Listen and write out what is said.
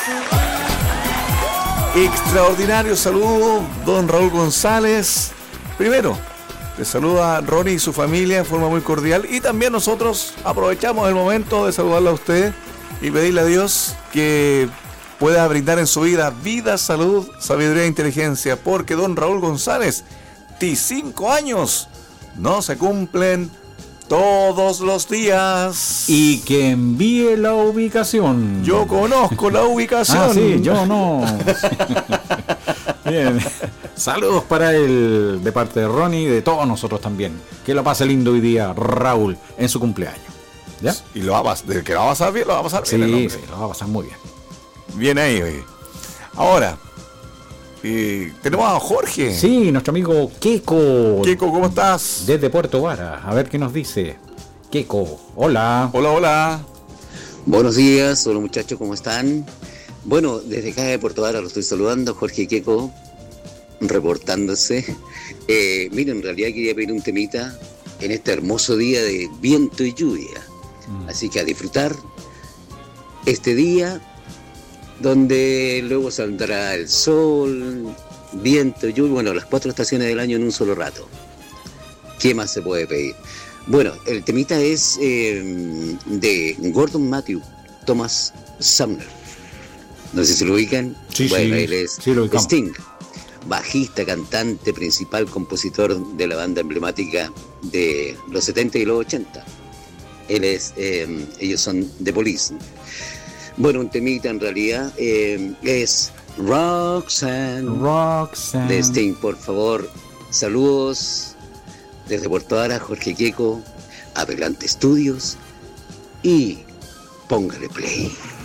Extraordinario saludo, don Raúl González. Primero, te saluda Ronnie y su familia en forma muy cordial. Y también nosotros aprovechamos el momento de saludarle a usted y pedirle a Dios que pueda brindar en su vida salud, sabiduría e inteligencia. Porque don Raúl González, 5 años no se cumplen todos los días. Y que envíe la ubicación. Yo conozco la ubicación. Ah, sí, yo no. Bien. Saludos para él de parte de Ronnie y de todos nosotros también. Que lo pase lindo hoy día, Raúl, en su cumpleaños. ¿Ya? Y lo va a pasar bien, lo va a pasar bien. Sí, lo va a pasar muy bien. Bien ahí, oye. Ahora, tenemos a Jorge. Sí, nuestro amigo Keko. Keko, ¿cómo estás? Desde Puerto Vara. A ver qué nos dice. Keko, hola. Hola. Buenos días, hola muchachos, ¿cómo están? Bueno, desde acá de Puerto Vara lo estoy saludando, Jorge Keko, reportándose. Miren, en realidad quería pedir un temita en este hermoso día de viento y lluvia. Así que a disfrutar este día, donde luego saldrá el sol, viento, lluvia, bueno, las 4 estaciones del año en un solo rato. ¿Qué más se puede pedir? Bueno, el temita es de Gordon Matthew, Thomas Sumner. No sé si lo ubican. Sí, bueno, sí, él es sí lo ubicamos. Sting, bajista, cantante, principal compositor de la banda emblemática de los 70 y los 80. Ellos son The Police. Bueno, un temita en realidad es Roxanne de Sting, por favor. Saludos desde Puerto Vara, Jorge Keko, Adelante Estudios y póngale play.